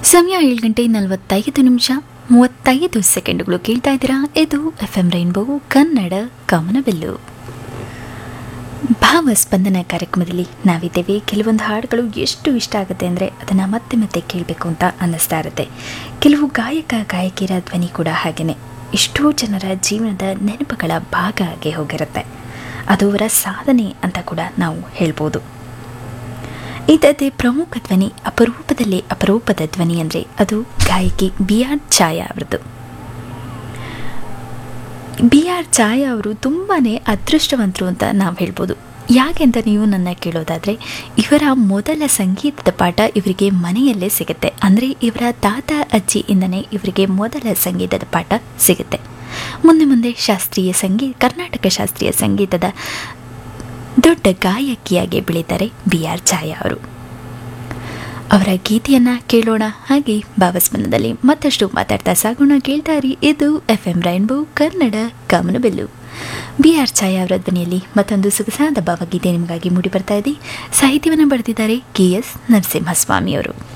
ಸಮಯ 7:45 ಕೇಳ್ತಾ ಇದ್ದೀರಾ. ಇದು FM ರೈನ್ಬೋ ಕನ್ನಡ ಕಾಮನಬಿಲ್ಲು. ಭಾವಸ್ಪಂದನ ಕಾರ್ಯಕ್ರಮದಲ್ಲಿ ನಾವಿದ್ದೇವೆ. ಕೆಲವೊಂದು ಹಾಡುಗಳು ಎಷ್ಟು ಇಷ್ಟ ಆಗುತ್ತೆ ಅಂದರೆ ಅದನ್ನು ಮತ್ತೆ ಮತ್ತೆ ಕೇಳಬೇಕು ಅಂತ ಅನ್ನಿಸ್ತಾ ಇರುತ್ತೆ. ಕೆಲವು ಗಾಯಕಿಯರ ಧ್ವನಿ ಕೂಡ ಹಾಗೆಯೇ ಎಷ್ಟೋ ಜನರ ಜೀವನದ ನೆನಪುಗಳ ಭಾಗ ಆಗಿ ಹೋಗಿರುತ್ತೆ. ಅದು ಅವರ ಸಾಧನೆ ಅಂತ ಕೂಡ ನಾವು ಹೇಳ್ಬೋದು. ಇದದೇ ಪ್ರಮುಖ ಧ್ವನಿ, ಅಪರೂಪದ ಧ್ವನಿ ಅಂದರೆ ಅದು ಗಾಯಕಿ BR ಛಾಯಾ ಅವರದ್ದು. BR ಛಾಯಾ ಅವರು ತುಂಬಾ ಅದೃಷ್ಟವಂತರು ಅಂತ ನಾವು ಹೇಳ್ಬೋದು. ಯಾಕೆ ಅಂತ ನೀವು ನನ್ನ ಕೇಳೋದಾದರೆ, ಇವರ ಮೊದಲ ಸಂಗೀತದ ಪಾಠ ಇವರಿಗೆ ಮನೆಯಲ್ಲೇ ಸಿಗುತ್ತೆ. ಅಂದರೆ ಇವರ ತಾತ ಅಜ್ಜಿಯಿಂದನೇ ಇವರಿಗೆ ಮೊದಲ ಸಂಗೀತದ ಪಾಠ ಸಿಗುತ್ತೆ. ಮುಂದೆ ಕರ್ನಾಟಕ ಶಾಸ್ತ್ರೀಯ ಸಂಗೀತದ ದೊಡ್ಡ ಗಾಯಕಿಯಾಗಿ ಬೆಳೀತಾರೆ BR ಛಾಯಾ ಅವರು. ಅವರ ಗೀತೆಯನ್ನು ಕೇಳೋಣ. ಹಾಗೆ ಭಾವಸ್ಪಂದದಲ್ಲಿ ಮತ್ತಷ್ಟು ಮಾತಾಡ್ತಾ ಸಾಗೋಣ. ಕೇಳ್ತಾರಿ, ಇದು FM ರೈನ್ಬೋ ಕನ್ನಡ ಕಾಮನಬಿಲ್ಲು. BR ಛಾಯಾ ಅವರ ಧ್ವನಿಯಲ್ಲಿ ಮತ್ತೊಂದು ಸೊಗಸಾದ ಭಾವಗೀತೆ ನಿಮಗಾಗಿ ಮೂಡಿ ಬರ್ತಾ ಇದೆ. ಸಾಹಿತ್ಯವನ್ನು ಬರೆದಿದ್ದಾರೆ KS ನರಸಿಂಹಸ್ವಾಮಿ ಅವರು.